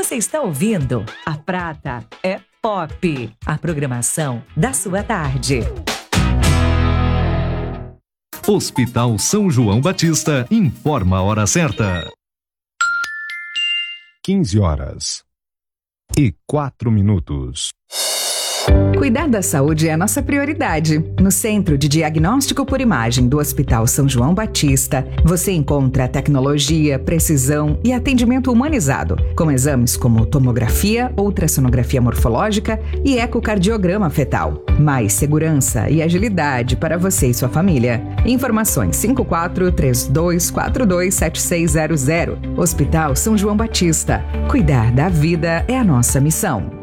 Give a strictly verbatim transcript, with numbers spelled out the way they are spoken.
Você está ouvindo A Prata é Pop, a programação da sua tarde. Hospital São João Batista informa a hora certa. quinze horas e quatro minutos. Cuidar da saúde é a nossa prioridade. No Centro de Diagnóstico por Imagem do Hospital São João Batista, você encontra tecnologia, precisão e atendimento humanizado, com exames como tomografia, ultrassonografia morfológica e ecocardiograma fetal. Mais segurança e agilidade para você e sua família. Informações cinco quatro três dois quatro dois sete seis zero zero. Hospital São João Batista. Cuidar da vida é a nossa missão.